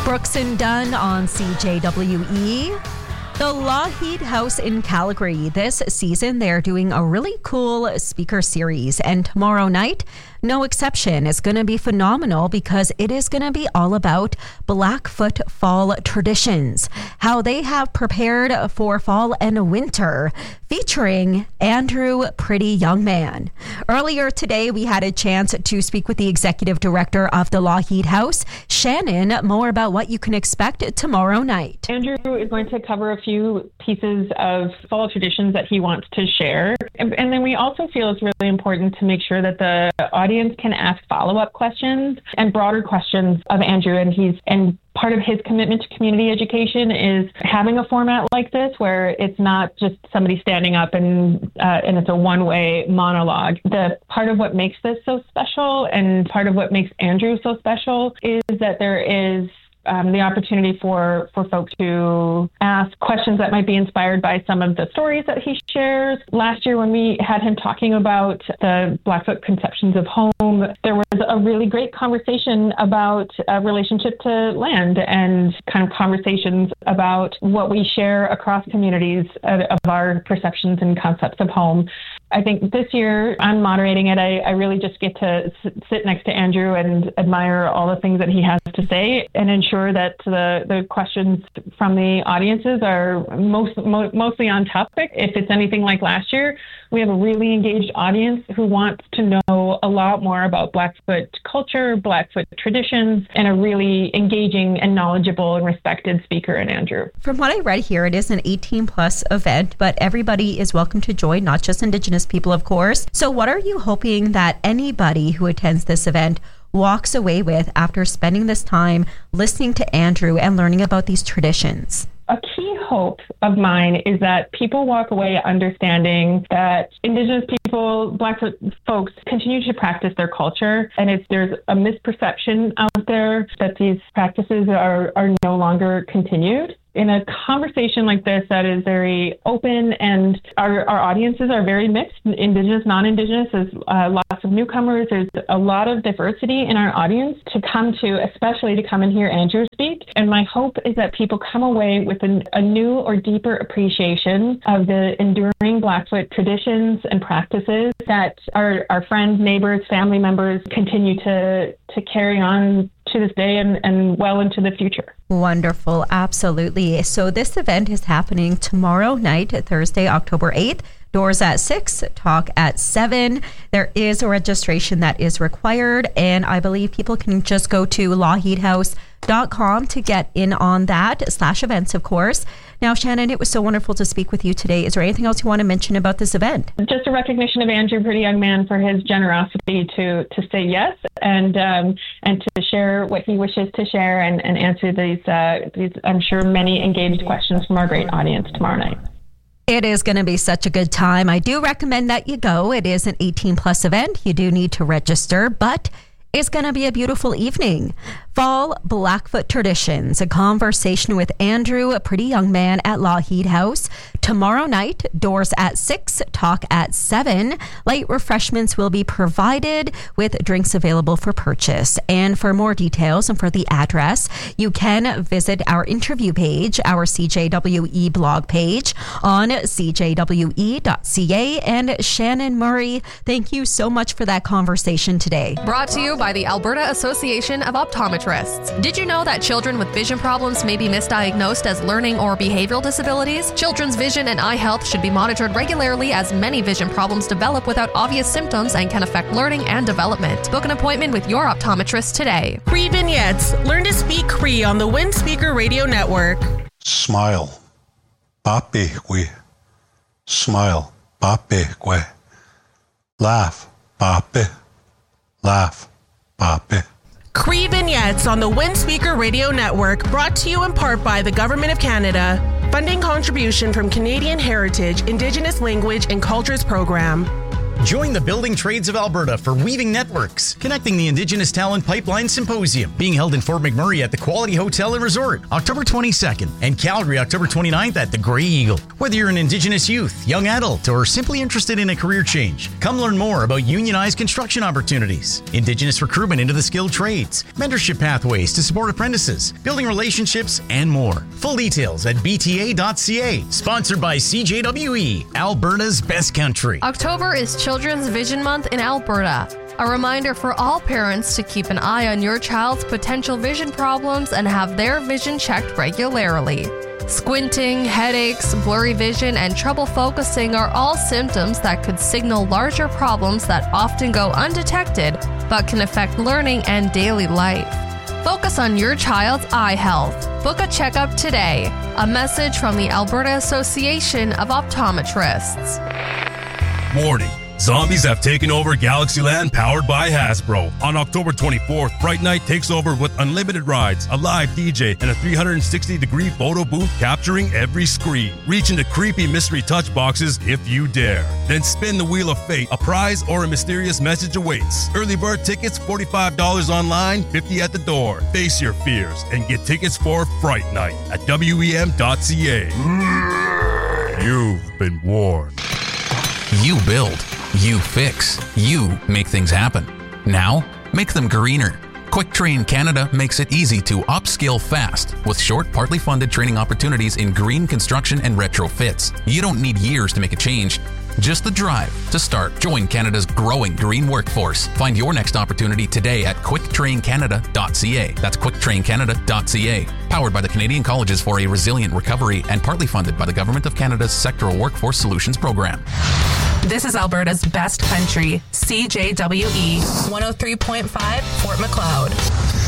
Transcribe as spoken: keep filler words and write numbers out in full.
Brooks and Dunn on C J W E. The Lougheed House in Calgary. This season, they're doing a really cool speaker series. And tomorrow night, no exception. It's going to be phenomenal because it is going to be all about Blackfoot fall traditions, how they have prepared for fall and winter, featuring Andrew Pretty Young Man. Earlier today, we had a chance to speak with the executive director of the Lougheed House, Shannon, more about what you can expect tomorrow night. Andrew is going to cover a few pieces of fall traditions that he wants to share. And, and then we also feel it's really important to make sure that the audience can ask follow-up questions and broader questions of Andrew. And he's and part of his commitment to community education is having a format like this where it's not just somebody standing up and uh, and it's a one-way monologue. The part of what makes this so special and part of what makes Andrew so special is that there is Um, the opportunity for, for folks to ask questions that might be inspired by some of the stories that he shares. Last year when we had him talking about the Blackfoot conceptions of home, there was a really great conversation about a relationship to land and kind of conversations about what we share across communities of, of our perceptions and concepts of home. I think this year I'm moderating it. I, I really just get to sit next to Andrew and admire all the things that he has to say and ensure that the, the questions from the audiences are most, mo- mostly on topic. If it's anything like last year, we have a really engaged audience who wants to know a lot more about Blackfoot culture, Blackfoot traditions, and a really engaging and knowledgeable and respected speaker in Andrew. From what I read here, it is an eighteen plus event, but everybody is welcome to join, not just Indigenous people, of course. So what are you hoping that anybody who attends this event walks away with after spending this time listening to Andrew and learning about these traditions? A key hope of mine is that people walk away understanding that Indigenous people, Blackfoot folks, continue to practice their culture. And if there's a misperception out there that these practices are, are no longer continued. In a conversation like this that is very open and our, our audiences are very mixed, Indigenous, non-Indigenous, there's uh, lots of newcomers, there's a lot of diversity in our audience to come to, especially to come and hear Andrew speak. And my hope is that people come away with a, a new or deeper appreciation of the enduring Blackfoot traditions and practices that our, our friends, neighbors, family members continue to, to carry on to this day and, and well into the future. Wonderful. Absolutely. So this event is happening tomorrow night, Thursday, October eighth. Doors at six, talk at seven. There is a registration that is required, and I believe people can just go to lougheed house dot com to get in on that, slash events, of course. Now, Shannon, it was so wonderful to speak with you today. Is there anything else you want to mention about this event? Just a recognition of Andrew Pretty Young Man for his generosity to to say yes and um, and to share what he wishes to share and, and answer these, uh, these, I'm sure, many engaged questions from our great audience tomorrow night. It is going to be such a good time. I do recommend that you go. It is an eighteen plus event. You do need to register, but it's going to be a beautiful evening. Fall Blackfoot Traditions, a conversation with Andrew, a Pretty Young Man at Lougheed House. Tomorrow night, doors at six, talk at seven. Light refreshments will be provided with drinks available for purchase. And for more details and for the address, you can visit our interview page, our C J W E blog page on c j w e dot c a. And Shannon Murray, thank you so much for that conversation today. Brought to you by the Alberta Association of Optometrists. Did you know that children with vision problems may be misdiagnosed as learning or behavioral disabilities? Children's vision and eye health should be monitored regularly as many vision problems develop without obvious symptoms and can affect learning and development. Book an appointment with your optometrist today. Cree Vignettes. Learn to speak Cree on the Wind Speaker Radio Network. Smile. Papi we. Smile. Papi we. Laugh. Papi. Laugh. Papi. Cree Vignettes on the Wind Speaker Radio Network, brought to you in part by the Government of Canada. Funding contribution from Canadian Heritage, Indigenous Language and Cultures Program. Join the Building Trades of Alberta for Weaving Networks, connecting the Indigenous Talent Pipeline Symposium, being held in Fort McMurray at the Quality Hotel and Resort, October twenty-second, and Calgary, October twenty-ninth at the Grey Eagle. Whether you're an Indigenous youth, young adult, or simply interested in a career change, come learn more about unionized construction opportunities, Indigenous recruitment into the skilled trades, mentorship pathways to support apprentices, building relationships, and more. Full details at b t a dot c a. Sponsored by C J W E, Alberta's best country. October is Children's Vision Month in Alberta. A reminder for all parents to keep an eye on your child's potential vision problems and have their vision checked regularly. Squinting, headaches, blurry vision, and trouble focusing are all symptoms that could signal larger problems that often go undetected but can affect learning and daily life. Focus on your child's eye health. Book a checkup today. A message from the Alberta Association of Optometrists. Warning. Zombies have taken over Galaxyland powered by Hasbro. On October twenty-fourth, Fright Night takes over with unlimited rides, a live D J, and a three hundred sixty degree photo booth capturing every screen. Reach into creepy mystery touch boxes if you dare. Then spin the wheel of fate. A prize or a mysterious message awaits. Early bird tickets forty-five dollars online, fifty dollars at the door. Face your fears and get tickets for Fright Night at W E M dot C A. You've been warned. You build. You fix. You make things happen. Now, make them greener. Quick Train Canada makes it easy to upskill fast with short, partly funded training opportunities in green construction and retrofits. You don't need years to make a change, just the drive to start. Join Canada's growing green workforce. Find your next opportunity today at quick train canada dot c a. That's quick train canada dot c a. Powered by the Canadian Colleges for a Resilient Recovery and partly funded by the Government of Canada's Sectoral Workforce Solutions Program. This is Alberta's best country, C J W E, one oh three point five, Fort Macleod.